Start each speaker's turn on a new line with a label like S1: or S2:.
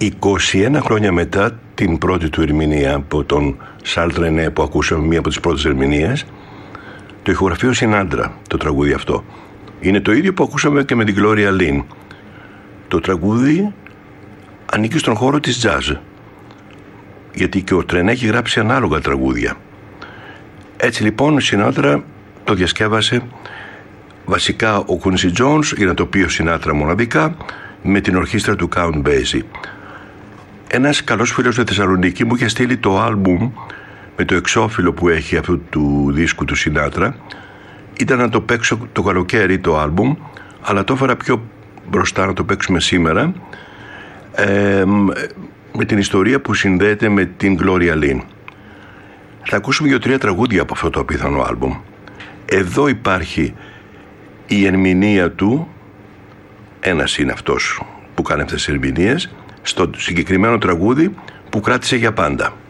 S1: 21 χρόνια μετά την πρώτη του ερμηνεία από τον Σαρλ Ρενέ, που ακούσαμε μία από τις πρώτες ερμηνείες, το ηχογραφεί ο Σινάντρα το τραγούδι αυτό. Είναι το ίδιο που ακούσαμε και με την Gloria Lynn. Το τραγούδι ανήκει στον χώρο της jazz, γιατί και ο Τρενέ έχει γράψει ανάλογα τραγούδια. Έτσι λοιπόν ο Σινάντρα το διασκεύασε βασικά ο Quincy Jones, για να το πει ο Σινάντρα μοναδικά, με την ορχήστρα του Count Basie. Ένας καλός φίλος στη Θεσσαλονίκη μου είχε στείλει το άλμπουμ με το εξώφυλλο που έχει αυτού του δίσκου του Σινάτρα. Ήταν να το παίξω το καλοκαίρι το άλμπουμ, αλλά το έφερα πιο μπροστά να το παίξουμε σήμερα, με την ιστορία που συνδέεται με την Gloria Lynn. Θα ακούσουμε 2-3 τραγούδια από αυτό το απίθανο άλμπουμ. Εδώ υπάρχει η ερμηνεία του, ένας είναι αυτός που κάνει αυτές τις ερμηνείες, στο συγκεκριμένο τραγούδι που κράτησε για πάντα.